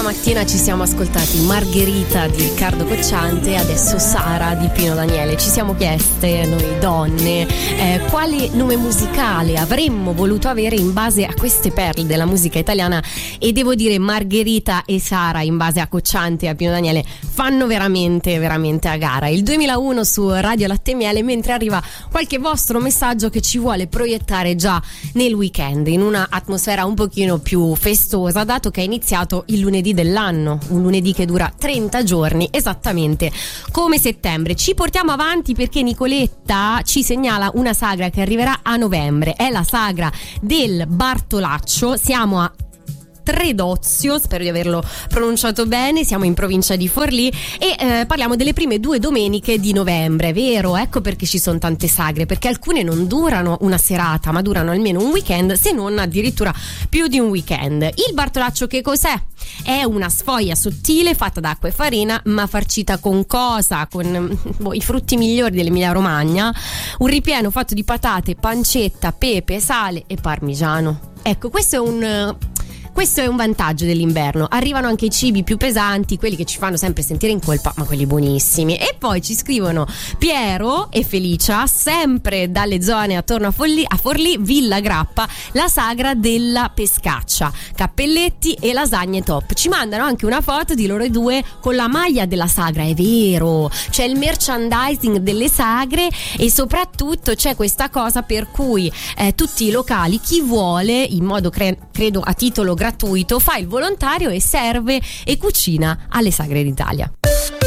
Stamattina ci siamo ascoltati Margherita di Riccardo Cocciante e adesso Sara di Pino Daniele. Ci siamo chieste, noi donne, quale nome musicale avremmo voluto avere in base a queste perle della musica italiana, e devo dire Margherita e Sara in base a Cocciante e a Pino Daniele fanno veramente veramente a gara. Il 2001 su Radio Latte e Miele, mentre arriva qualche vostro messaggio che ci vuole proiettare già nel weekend in una atmosfera un pochino più festosa, dato che è iniziato il lunedì dell'anno, un lunedì che dura 30 giorni esattamente come settembre. Ci portiamo avanti perché Nicoletta ci segnala una sagra che arriverà a novembre, è la sagra del Bartolaccio. Siamo a Tredozio, spero di averlo pronunciato bene, siamo in provincia di Forlì e parliamo delle prime 2 domeniche di novembre, vero? Ecco perché ci sono tante sagre, perché alcune non durano una serata ma durano almeno un weekend, se non addirittura più di un weekend. Il Bartolaccio che cos'è? È una sfoglia sottile fatta da acqua e farina, ma farcita con cosa? Con i frutti migliori dell'Emilia Romagna, un ripieno fatto di patate, pancetta, pepe, sale e parmigiano. Ecco, questo è un vantaggio dell'inverno. Arrivano anche i cibi più pesanti, quelli che ci fanno sempre sentire in colpa, ma quelli buonissimi. E poi ci scrivono Piero e Felicia, sempre dalle zone attorno a Forlì, Villa Grappa, la sagra della pescaccia, cappelletti e lasagne top. Ci mandano anche una foto di loro due con la maglia della sagra, è vero, c'è il merchandising delle sagre e soprattutto c'è questa cosa per cui tutti i locali, chi vuole, in modo credo a titolo gratuito, fa il volontario e serve e cucina alle sagre d'Italia.